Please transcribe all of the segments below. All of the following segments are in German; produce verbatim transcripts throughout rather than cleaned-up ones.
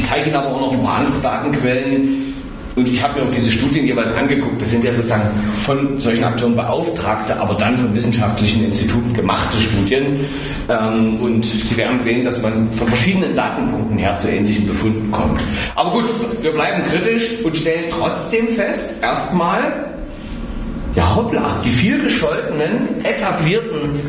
zeige Ihnen aber auch noch ein paar andere Datenquellen. Und ich habe mir auch diese Studien jeweils angeguckt. Das sind ja sozusagen von solchen Akteuren beauftragte, aber dann von wissenschaftlichen Instituten gemachte Studien. Und Sie werden sehen, dass man von verschiedenen Datenpunkten her zu ähnlichen Befunden kommt. Aber gut, wir bleiben kritisch und stellen trotzdem fest, erstmal, ja hoppla, die viel gescholtenen, etablierten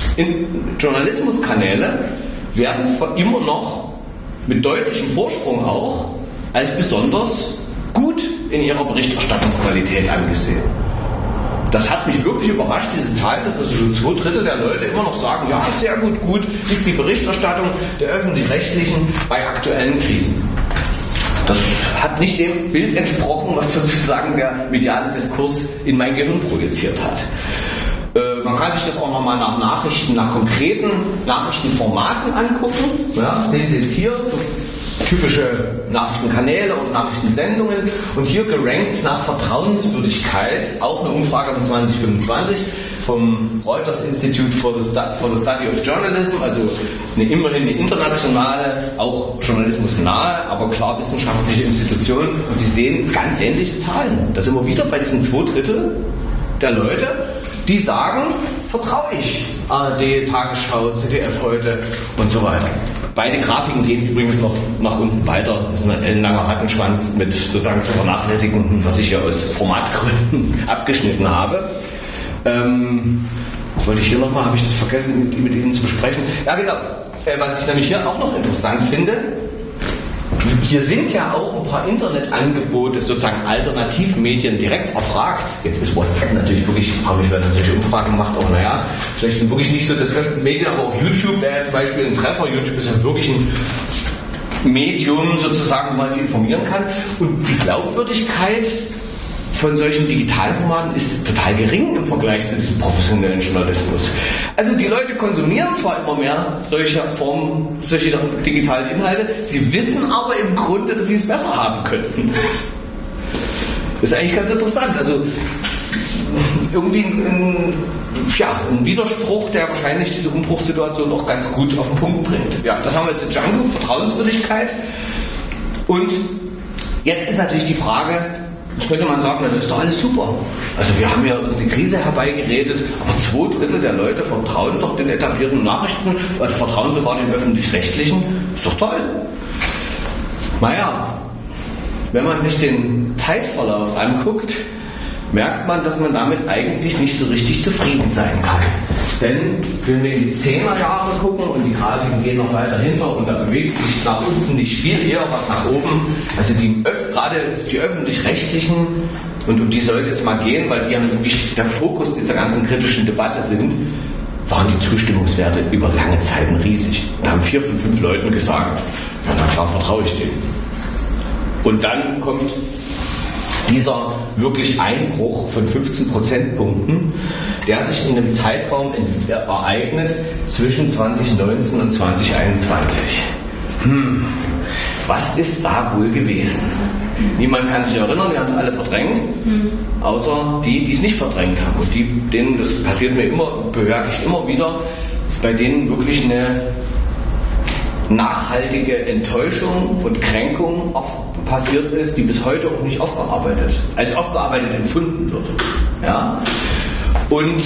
Journalismuskanäle werden immer noch mit deutlichem Vorsprung auch als besonders gut in ihrer Berichterstattungsqualität angesehen. Das hat mich wirklich überrascht, diese Zahl, dass also so zwei Drittel der Leute immer noch sagen, ja, sehr gut, gut ist die Berichterstattung der Öffentlich-Rechtlichen bei aktuellen Krisen. Das hat nicht dem Bild entsprochen, was sozusagen der mediale Diskurs in mein Gehirn projiziert hat. Äh, man kann sich das auch nochmal nach Nachrichten, nach konkreten Nachrichtenformaten angucken. Ja, sehen Sie jetzt hier, so typische Nachrichtenkanäle und Nachrichtensendungen und hier gerankt nach Vertrauenswürdigkeit, auch eine Umfrage von zwanzig fünfundzwanzig vom Reuters Institute for the, Stu- for the Study of Journalism, also eine, immerhin eine internationale, auch journalismusnahe, aber klar wissenschaftliche Institution, und Sie sehen ganz ähnliche Zahlen. Da sind wir wieder bei diesen zwei Drittel der Leute, die sagen, vertraue ich A R D, Tagesschau, Z D F heute und so weiter. Beide Grafiken gehen übrigens noch nach unten weiter. Das ist ein ellenlanger Rattenschwanz mit sozusagen zu vernachlässigen, was ich hier aus Formatgründen abgeschnitten habe. Ähm, wollte ich hier nochmal, habe ich das vergessen, mit, mit Ihnen zu besprechen. Ja genau, äh, was ich nämlich hier auch noch interessant finde, hier sind ja auch ein paar Internetangebote, sozusagen Alternativmedien direkt erfragt. Jetzt ist WhatsApp natürlich wirklich, habe ich, wenn man solche Umfragen macht, auch naja, vielleicht wirklich nicht so das öffentliche Medien, aber auch YouTube wäre ja zum Beispiel ein Treffer. YouTube ist ja wirklich ein Medium sozusagen, wo man sich informieren kann. Und die Glaubwürdigkeit von solchen Digitalformaten ist total gering im Vergleich zu diesem professionellen Journalismus. Also die Leute konsumieren zwar immer mehr solche Formen, solche digitalen Inhalte, sie wissen aber im Grunde, dass sie es besser haben könnten. Das ist eigentlich ganz interessant. Also irgendwie ein, ja, ein Widerspruch, der wahrscheinlich diese Umbruchssituation auch ganz gut auf den Punkt bringt. Ja, das haben wir jetzt in Django, Vertrauenswürdigkeit. Und jetzt ist natürlich die Frage, jetzt könnte man sagen, das ist doch alles super. Also wir haben ja uns eine Krise herbeigeredet, aber zwei Drittel der Leute vertrauen doch den etablierten Nachrichten, oder vertrauen sogar den Öffentlich-Rechtlichen. Ist doch toll. Naja, wenn man sich den Zeitverlauf anguckt, merkt man, dass man damit eigentlich nicht so richtig zufrieden sein kann. Denn wenn wir in die zehner Jahre gucken und die Grafiken gehen noch weiter hinter und da bewegt sich nach unten nicht viel, eher was nach oben. Also die, gerade die Öffentlich-Rechtlichen, und um die soll es jetzt mal gehen, weil die ja wirklich der Fokus dieser ganzen kritischen Debatte sind, waren die Zustimmungswerte über lange Zeiten riesig. Da haben vier von fünf Leuten gesagt, ja, na klar vertraue ich denen. Und dann kommt dieser wirklich Einbruch von fünfzehn Prozentpunkten, der sich in einem Zeitraum ereignet zwischen zwanzig neunzehn und zwanzig einundzwanzig. Hm, was ist da wohl gewesen? Niemand kann sich erinnern, wir haben es alle verdrängt, hm. außer die, die es nicht verdrängt haben. Und die, denen, das passiert mir immer, bemerke ich immer wieder, bei denen wirklich eine nachhaltige Enttäuschung und Kränkung auf, passiert ist, die bis heute auch nicht aufgearbeitet, als aufgearbeitet empfunden wird. Ja? Und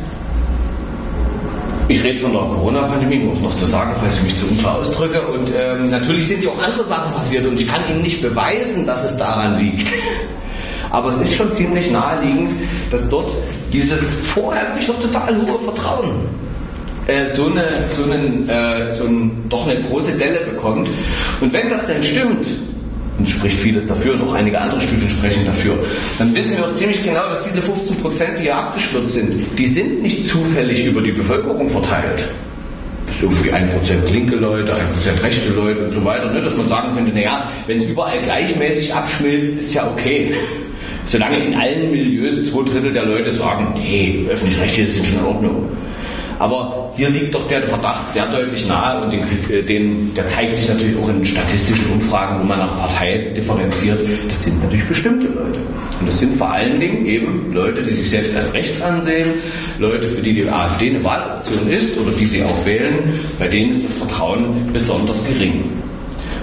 ich rede von der Corona-Pandemie, um es noch zu sagen, falls ich mich zu unklar ausdrücke. Und ähm, natürlich sind ja auch andere Sachen passiert und ich kann Ihnen nicht beweisen, dass es daran liegt. Aber es ist schon ziemlich naheliegend, dass dort dieses vorher wirklich noch total hohe Vertrauen äh, so, eine, so, einen, äh, so ein, doch eine große Delle bekommt. Und wenn das denn stimmt, und spricht vieles dafür, und auch einige andere Studien sprechen dafür, dann wissen wir auch ziemlich genau, dass diese fünfzehn Prozent, die hier abgeschwirrt sind, die sind nicht zufällig über die Bevölkerung verteilt. Das ist irgendwie ein Prozent linke Leute, ein Prozent rechte Leute und so weiter, ne? Dass man sagen könnte, naja, wenn es überall gleichmäßig abschmilzt, ist ja okay. Solange in allen Milieus zwei Drittel der Leute sagen, nee, öffentlich-rechtliche sind schon in Ordnung. Aber hier liegt doch der Verdacht sehr deutlich nahe und den, den, der zeigt sich natürlich auch in statistischen Umfragen, wo man nach Partei differenziert. Das sind natürlich bestimmte Leute. Und das sind vor allen Dingen eben Leute, die sich selbst als rechts ansehen, Leute, für die die AfD eine Wahloption ist oder die sie auch wählen, bei denen ist das Vertrauen besonders gering.